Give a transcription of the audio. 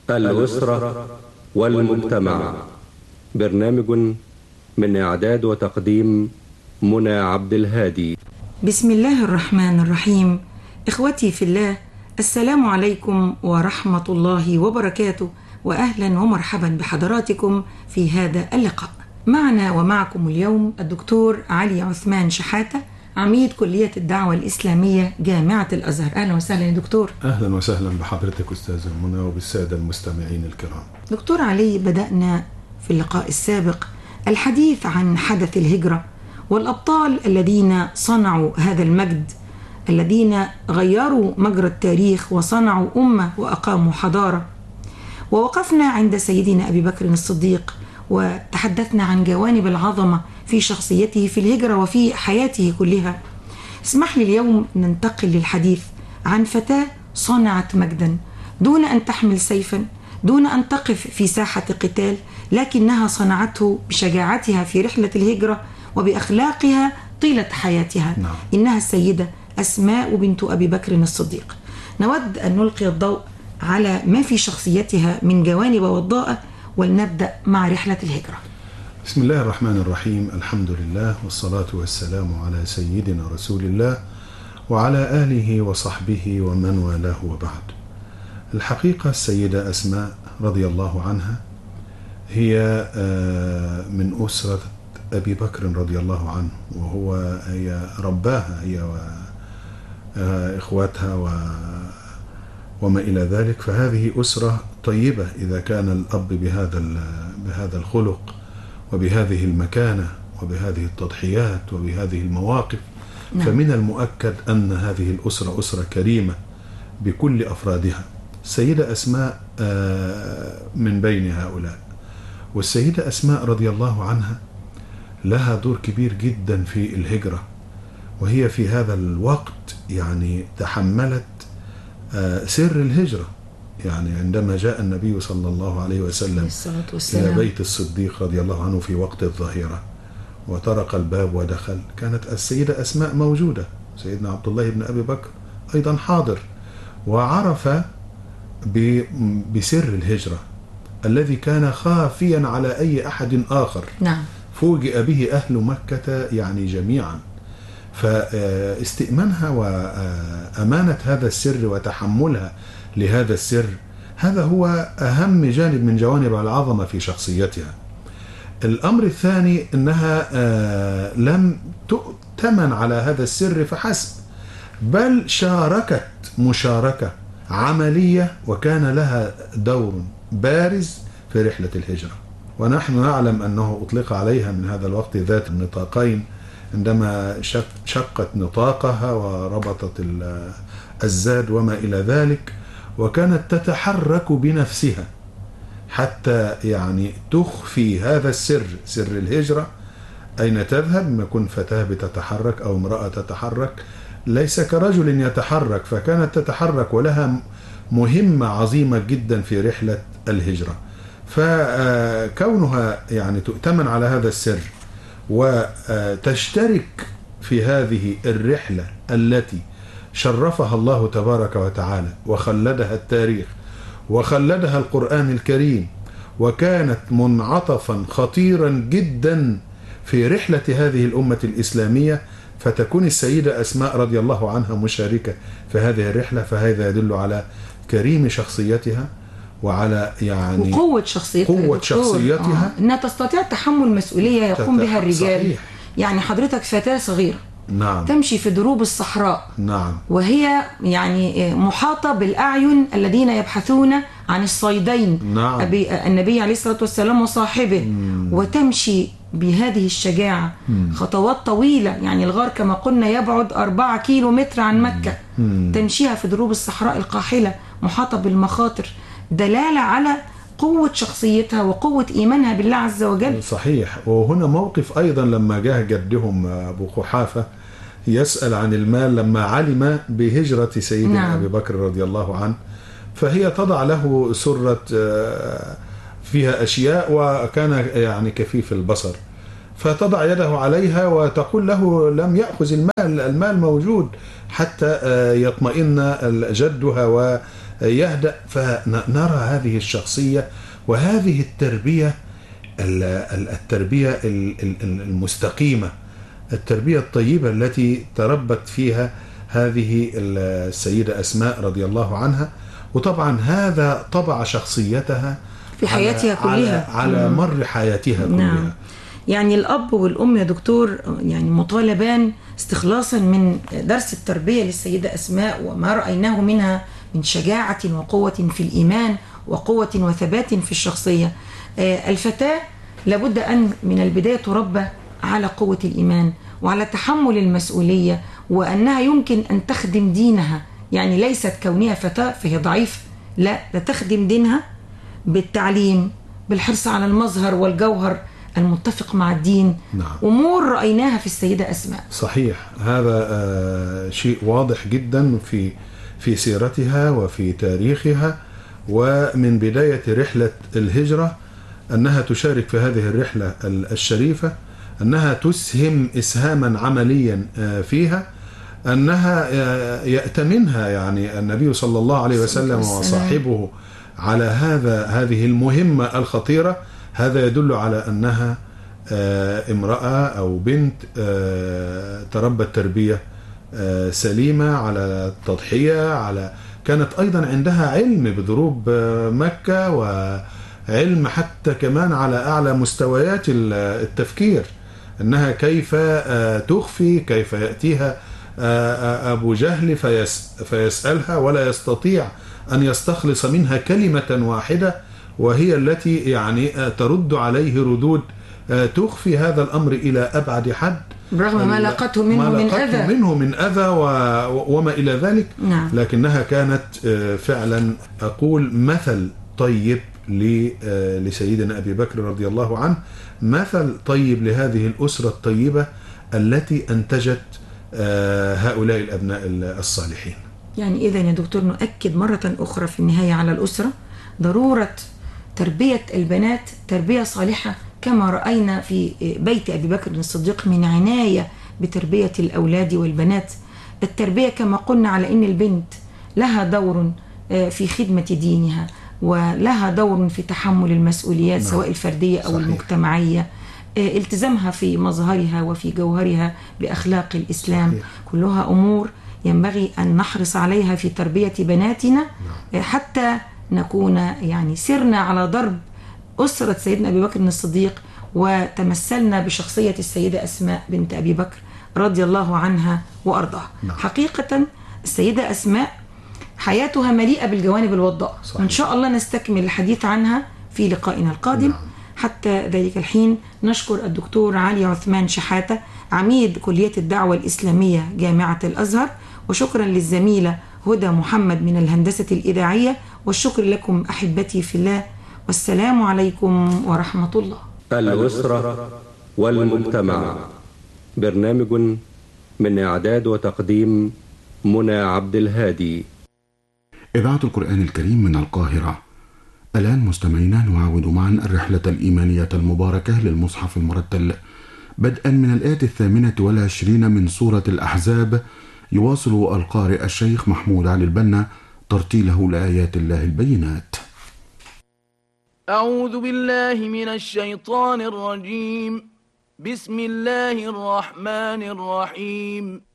الأسرة والمجتمع. برنامج من إعداد وتقديم منى عبد الهادي. بسم الله الرحمن الرحيم. إخوتي في الله، السلام عليكم ورحمة الله وبركاته، وأهلا ومرحبا بحضراتكم في هذا اللقاء. معنا ومعكم اليوم الدكتور علي عثمان شحاتة، عميد كلية الدعوة الإسلامية جامعة الأزهر. أهلا وسهلا يا دكتور. أهلا وسهلا بحضرتك أستاذة منى وبالسادة المستمعين الكرام. دكتور علي، بدأنا في اللقاء السابق الحديث عن حدث الهجرة والأبطال الذين صنعوا هذا المجد، الذين غيروا مجرى التاريخ وصنعوا أمة وأقاموا حضارة. ووقفنا عند سيدنا أبي بكر الصديق وتحدثنا عن جوانب العظمة في شخصيته في الهجرة وفي حياته كلها. اسمح لي اليوم ننتقل للحديث عن فتاة صنعت مجدا دون أن تحمل سيفا، دون أن تقف في ساحة قتال، لكنها صنعته بشجاعتها في رحلة الهجرة وبأخلاقها طيلة حياتها. نعم. إنها السيدة أسماء بنت أبي بكر الصديق. نود أن نلقي الضوء على ما في شخصيتها من جوانب وضاءة، ولنبدأ مع رحلة الهجرة. بسم الله الرحمن الرحيم. الحمد لله والصلاة والسلام على سيدنا رسول الله وعلى آله وصحبه ومن والاه وبعد. الحقيقة السيدة أسماء رضي الله عنها هي من أسرة أبي بكر رضي الله عنه، هي رباها هي وإخواتها وما إلى ذلك. فهذه أسرة طيبة إذا كان الأب بهذا الخلق وبهذه المكانة وبهذه التضحيات وبهذه المواقف. نعم. فمن المؤكد أن هذه الأسرة أسرة كريمة بكل أفرادها. السيدة أسماء من بين هؤلاء. والسيدة أسماء رضي الله عنها لها دور كبير جدا في الهجرة، وهي في هذا الوقت يعني تحملت سر الهجرة. يعني عندما جاء النبي صلى الله عليه وسلم إلى بيت الصديق رضي الله عنه في وقت الظهيرة وطرق الباب ودخل، كانت السيدة أسماء موجودة، سيدنا عبد الله بن أبي بكر أيضا حاضر، وعرف بسر الهجرة الذي كان خافيا على أي أحد آخر. نعم. فوجئ به أهل مكة يعني جميعا. فاستئمانها وأمانة هذا السر وتحملها لهذا السر، هذا هو أهم جانب من جوانب العظمة في شخصيتها. الأمر الثاني أنها لم تؤتمن على هذا السر فحسب، بل شاركت مشاركة عملية وكان لها دور بارز في رحلة الهجرة. ونحن نعلم أنه أطلق عليها من هذا الوقت ذات النطاقين، عندما شقت نطاقها وربطت الزاد وما إلى ذلك، وكانت تتحرك بنفسها حتى يعني تخفي هذا السر، سر الهجرة. أين تذهب؟ ما كن فتاة بتتحرك أو امرأة تتحرك، ليس كرجل يتحرك، فكانت تتحرك ولها مهمة عظيمة جدا في رحلة الهجرة. فكونها يعني تؤتمن على هذا السر وتشترك في هذه الرحلة التي شرفها الله تبارك وتعالى وخلدها التاريخ وخلدها القرآن الكريم، وكانت منعطفا خطيرا جدا في رحلة هذه الأمة الإسلامية، فتكون السيدة أسماء رضي الله عنها مشاركة في هذه الرحلة. فهذا يدل على كريم شخصيتها وعلى يعني وقوة شخصيتها أنها تستطيع تحمل مسؤولية يقوم بها الرجال. صحيح. يعني حضرتك فتاة صغيرة، نعم، تمشي في دروب الصحراء، نعم، وهي يعني محاطة بالأعين الذين يبحثون عن الصيدين، نعم، النبي عليه الصلاة والسلام وصاحبه، وتمشي بهذه الشجاعة خطوات طويلة. يعني الغار كما قلنا يبعد 4 كيلومتر عن مكة، تمشيها في دروب الصحراء القاحلة محاطة بالمخاطر، دلالة على قوة شخصيتها وقوة إيمانها بالله عز وجل. صحيح. وهنا موقف أيضا لما جاء جدهم أبو قحافة يسأل عن المال لما علم بهجرة سيدنا نعم. أبي بكر رضي الله عنه، فهي تضع له سرة فيها أشياء، وكان يعني كفيف البصر، فتضع يده عليها وتقول له لم يأخذ المال موجود، حتى يطمئن جدها يهدأ، فنرى هذه الشخصية وهذه التربية، التربية المستقيمة، التربية الطيبة التي تربت فيها هذه السيدة أسماء رضي الله عنها. وطبعا هذا طبع شخصيتها في حياتها كلها، على مر حياتها كلها. نعم. يعني الأب والأم يا دكتور يعني مطالبان استخلاصا من درس التربية للسيدة أسماء وما رأيناه منها من شجاعة وقوة في الإيمان وقوة وثبات في الشخصية. الفتاة لابد أن من البداية تربى على قوة الإيمان وعلى تحمل المسؤولية، وأنها يمكن أن تخدم دينها. يعني ليست كونها فتاة فهي ضعيفة، لا، تخدم دينها بالتعليم، بالحرص على المظهر والجوهر المتفق مع الدين. نعم. أمور رأيناها في السيدة أسماء. صحيح، هذا شيء واضح جدا في سيرتها وفي تاريخها. ومن بداية رحلة الهجرة أنها تشارك في هذه الرحلة الشريفة، أنها تسهم إسهاما عمليا فيها، أنها يأتمنها يعني النبي صلى الله عليه وسلم وصاحبه على هذه المهمة الخطيرة. هذا يدل على أنها امرأة أو بنت تربت تربية سليمة على التضحية، كانت أيضا عندها علم بضروب مكة، وعلم حتى كمان على أعلى مستويات التفكير، أنها كيف تخفي، كيف يأتيها أبو جهل فيسألها ولا يستطيع أن يستخلص منها كلمة واحدة، وهي التي يعني ترد عليه ردود تخفي هذا الأمر إلى أبعد حد، برغم ما لقته منه من أذى وما إلى ذلك. نعم. لكنها كانت فعلا أقول مثل طيب لسيدنا أبي بكر رضي الله عنه، مثل طيب لهذه الأسرة الطيبة التي أنتجت هؤلاء الأبناء الصالحين. يعني إذن يا دكتور نؤكد مرة أخرى في النهاية على الأسرة ضرورة تربية البنات تربية صالحة، كما رأينا في بيت أبي بكر الصديق من عناية بتربية الأولاد والبنات. التربية كما قلنا على أن البنت لها دور في خدمة دينها، ولها دور في تحمل المسؤوليات سواء الفردية أو صحيح. المجتمعية، التزامها في مظهرها وفي جوهرها بأخلاق الإسلام. صحيح. كلها أمور ينبغي أن نحرص عليها في تربية بناتنا حتى نكون يعني سرنا على ضرب أسرة سيدنا أبي بكر الصديق، وتمثلنا بشخصية السيدة أسماء بنت أبي بكر رضي الله عنها وأرضاها. حقيقة السيدة أسماء حياتها مليئة بالجوانب الوضاء، وإن شاء الله نستكمل الحديث عنها في لقائنا القادم. حتى ذلك الحين نشكر الدكتور علي عثمان شحاتة عميد كلية الدعوة الإسلامية جامعة الأزهر، وشكرا للزميلة هدى محمد من الهندسة الإذاعية، والشكر لكم أحبتي في الله، والسلام عليكم ورحمة الله. الأسرة والمجتمع، برنامج من إعداد وتقديم منى عبد الهادي. إذاعة القرآن الكريم من القاهرة. الآن مستمعينا نعاود معا الرحلة الإيمانية المباركة للمصحف المرتل بدءا من الآية 28 من سورة الأحزاب. يواصل القارئ الشيخ محمود علي البنا ترتيله لآيات الله البينات. أعوذ بالله من الشيطان الرجيم. بسم الله الرحمن الرحيم.